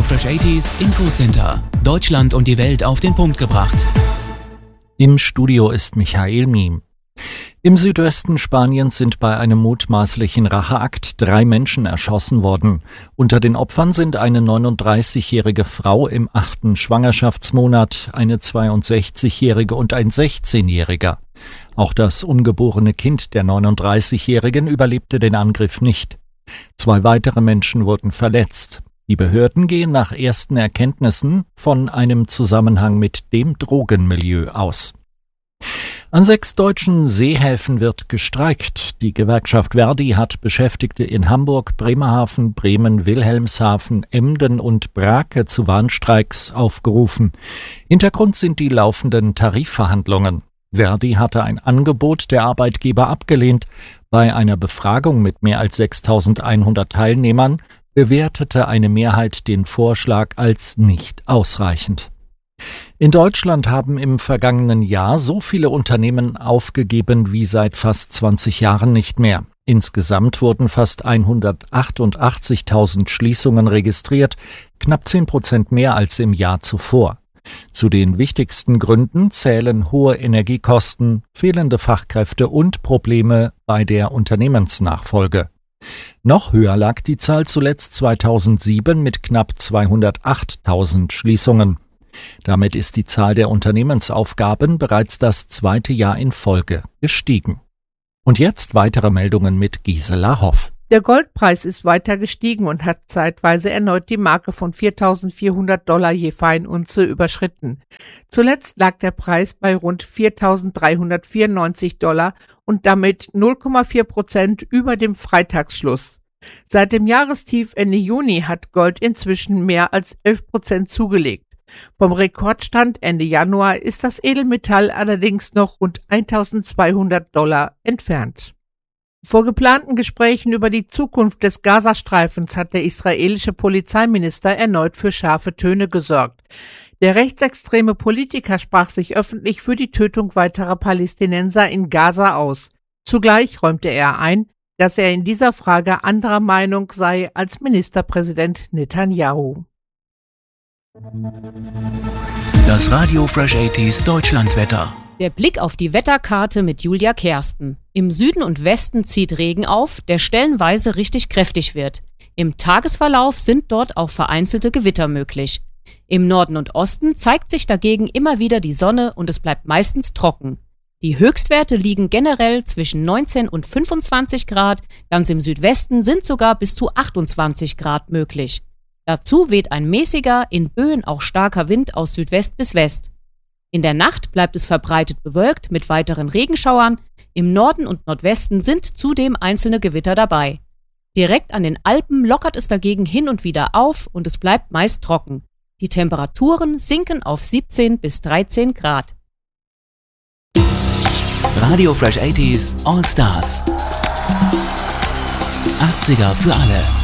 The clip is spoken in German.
Radio Fresh 80s Infocenter. Deutschland und die Welt auf den Punkt gebracht. Im Studio ist Michael Miem. Im Südwesten Spaniens sind bei einem mutmaßlichen Racheakt 3 Menschen erschossen worden. Unter den Opfern sind eine 39-jährige Frau im 8. Schwangerschaftsmonat, eine 62-jährige und ein 16-jähriger. Auch das ungeborene Kind der 39-jährigen überlebte den Angriff nicht. 2 weitere Menschen wurden verletzt. Die Behörden gehen nach ersten Erkenntnissen von einem Zusammenhang mit dem Drogenmilieu aus. An 6 deutschen Seehäfen wird gestreikt. Die Gewerkschaft ver.di hat Beschäftigte in Hamburg, Bremerhaven, Bremen, Wilhelmshaven, Emden und Brake zu Warnstreiks aufgerufen. Hintergrund sind die laufenden Tarifverhandlungen. ver.di hatte ein Angebot der Arbeitgeber abgelehnt. Bei einer Befragung mit mehr als 6.100 Teilnehmern bewertete eine Mehrheit den Vorschlag als nicht ausreichend. In Deutschland haben im vergangenen Jahr so viele Unternehmen aufgegeben wie seit fast 20 Jahren nicht mehr. Insgesamt wurden fast 188.000 Schließungen registriert, knapp 10% mehr als im Jahr zuvor. Zu den wichtigsten Gründen zählen hohe Energiekosten, fehlende Fachkräfte und Probleme bei der Unternehmensnachfolge. Noch höher lag die Zahl zuletzt 2007 mit knapp 208.000 Schließungen. Damit ist die Zahl der Unternehmensaufgaben bereits das 2. Jahr in Folge gestiegen. Und jetzt weitere Meldungen mit Gisela Hoff. Der Goldpreis ist weiter gestiegen und hat zeitweise erneut die Marke von $4.400 je Feinunze überschritten. Zuletzt lag der Preis bei rund $4.394 und damit 0,4% über dem Freitagsschluss. Seit dem Jahrestief Ende Juni hat Gold inzwischen mehr als 11% zugelegt. Vom Rekordstand Ende Januar ist das Edelmetall allerdings noch rund $1.200 entfernt. Vor geplanten Gesprächen über die Zukunft des Gazastreifens hat der israelische Polizeiminister erneut für scharfe Töne gesorgt. Der rechtsextreme Politiker sprach sich öffentlich für die Tötung weiterer Palästinenser in Gaza aus. Zugleich räumte er ein, dass er in dieser Frage anderer Meinung sei als Ministerpräsident Netanyahu. Das Radio Fresh 80s Deutschlandwetter. Der Blick auf die Wetterkarte mit Julia Kersten. Im Süden und Westen zieht Regen auf, der stellenweise richtig kräftig wird. Im Tagesverlauf sind dort auch vereinzelte Gewitter möglich. Im Norden und Osten zeigt sich dagegen immer wieder die Sonne und es bleibt meistens trocken. Die Höchstwerte liegen generell zwischen 19 und 25 Grad, ganz im Südwesten sind sogar bis zu 28 Grad möglich. Dazu weht ein mäßiger, in Böen auch starker Wind aus Südwest bis West. In der Nacht bleibt es verbreitet bewölkt mit weiteren Regenschauern. Im Norden und Nordwesten sind zudem einzelne Gewitter dabei. Direkt an den Alpen lockert es dagegen hin und wieder auf und es bleibt meist trocken. Die Temperaturen sinken auf 17 bis 13 Grad. Radio Fresh 80s All Stars. 80er für alle.